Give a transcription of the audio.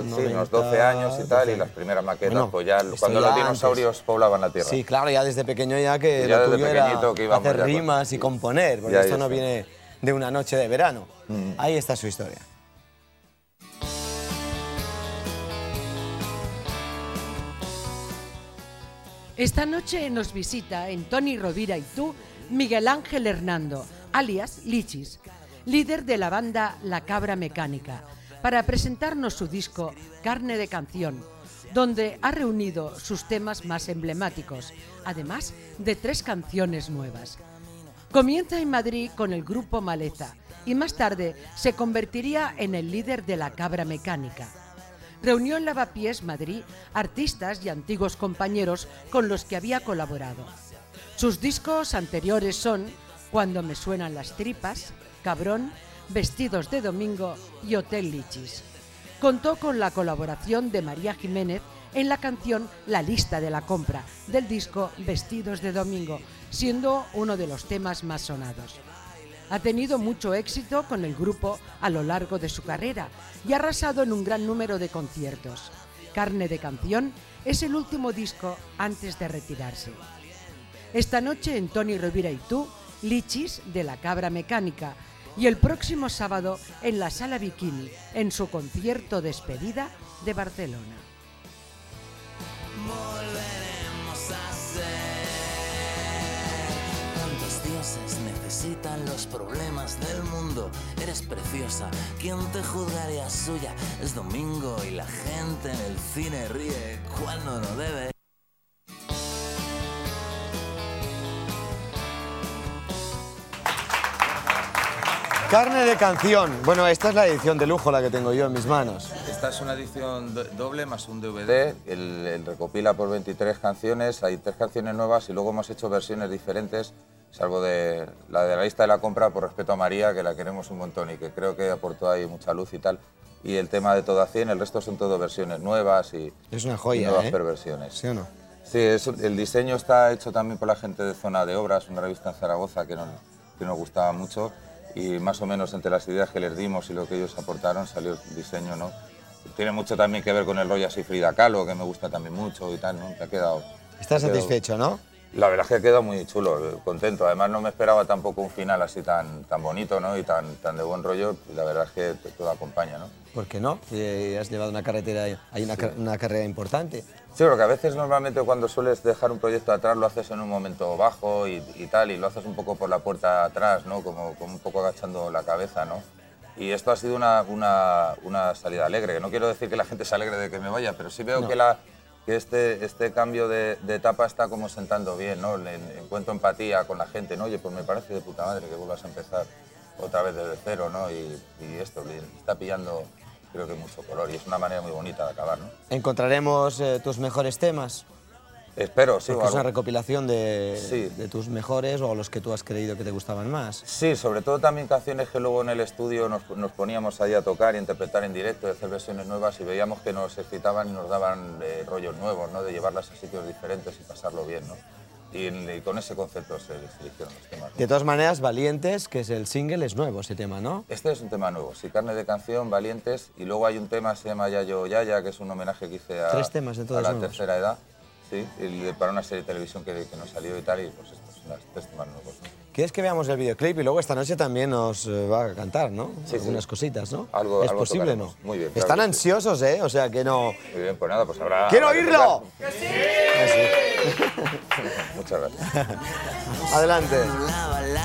sí, unos 12 años y tal, y las primeras maquetas, pues ya cuando los dinosaurios poblaban la Tierra. Sí, claro, ya desde pequeño ya que ya lo tuyo era íbamos hacer rimas y componer, porque esto no viene de una noche de verano. Ahí está su historia. Esta noche nos visita en Toni Rovira y tú Miguel Ángel Hernando, alias Lichis, líder de la banda La Cabra Mecánica, para presentarnos su disco Carne de Canción, donde ha reunido sus temas más emblemáticos, además de 3 canciones nuevas. Comienza en Madrid con el grupo Maleza y más tarde se convertiría en el líder de La Cabra Mecánica. Reunió en Lavapiés, Madrid, artistas y antiguos compañeros con los que había colaborado. Sus discos anteriores son Cuando me suenan las tripas, Cabrón, Vestidos de domingo y Hotel Lichis. Contó con la colaboración de María Jiménez en la canción La lista de la compra del disco Vestidos de domingo, siendo uno de los temas más sonados. Ha tenido mucho éxito con el grupo a lo largo de su carrera y ha arrasado en un gran número de conciertos. Carne de Canción es el último disco antes de retirarse. Esta noche en Toni Rovira y tú, Lichis de La Cabra Mecánica, y el próximo sábado en la Sala Bikini, en su concierto despedida de Barcelona. Necesitan los problemas del mundo. Eres preciosa, ¿quién te juzgaría suya? Es domingo y la gente en el cine ríe cuando no debe. Carne de Canción. Bueno, esta es la edición de lujo, la que tengo yo en mis manos. Esta es una edición doble más un DVD. El recopila por 23 canciones, hay 3 canciones nuevas y luego hemos hecho versiones diferentes, salvo de la lista de la compra, por respeto a María, que la queremos un montón y que creo que aportó ahí mucha luz y tal. Y el tema de Todo a 100, el resto son todo versiones nuevas y, es una joya, y nuevas perversiones. ¿Sí o no? Sí, el diseño está hecho también por la gente de Zona de Obras, una revista en Zaragoza que nos gustaba mucho. Y más o menos entre las ideas que les dimos y lo que ellos aportaron salió el diseño, ¿no? Tiene mucho también que ver con el rollo así Frida Kahlo, que me gusta también mucho y tal, ¿no? Te ha quedado... ¿Estás satisfecho, no? La verdad es que ha quedado muy chulo, contento. Además no me esperaba tampoco un final así tan bonito, ¿no? Y tan de buen rollo, y la verdad es que todo acompaña, ¿no? ¿Por qué no? Has llevado una carretera, hay una carrera importante. Sí, porque a veces normalmente cuando sueles dejar un proyecto atrás lo haces en un momento bajo y tal, y lo haces un poco por la puerta atrás, ¿no? Como un poco agachando la cabeza, ¿no? Y esto ha sido una salida alegre. No quiero decir que la gente se alegre de que me vaya, pero sí veo que este cambio de etapa está como sentando bien, ¿no? Encuentro empatía con la gente, ¿no? Oye, pues me parece de puta madre que vuelvas a empezar otra vez desde cero, ¿no? Y esto le está pillando, creo que mucho color y es una manera muy bonita de acabar, ¿no? ¿Encontraremos tus mejores temas? Espero, sí. Porque es una recopilación de tus mejores o los que tú has creído que te gustaban más. Sí, sobre todo también canciones que luego en el estudio nos poníamos ahí a tocar y interpretar en directo, de hacer versiones nuevas y veíamos que nos excitaban y nos daban rollos nuevos, ¿no? De llevarlas a sitios diferentes y pasarlo bien, ¿no? Y con ese concepto se eligieron los temas, ¿no? De todas maneras, Valientes, que es el single, es nuevo ese tema, ¿no? Este es un tema nuevo, sí, Carne de Canción, Valientes, y luego hay un tema que se llama Yayo Yaya, que es un homenaje que hice a 3 temas de todos la nuevos. tercera edad, sí, para una serie de televisión que nos salió y tal, y pues estos son los 3 temas nuevos, ¿no? ¿Quieres que veamos el videoclip y luego esta noche también nos va a cantar, ¿no? Sí, algunas cositas, ¿no? Algo posible, tocaremos. ¿no? Muy bien. Están claro ansiosos, ¿eh? O sea, que no... Muy bien, pues nada, pues habrá... ¡Quiero oírlo! ¡Que sí! Muchas gracias. Adelante.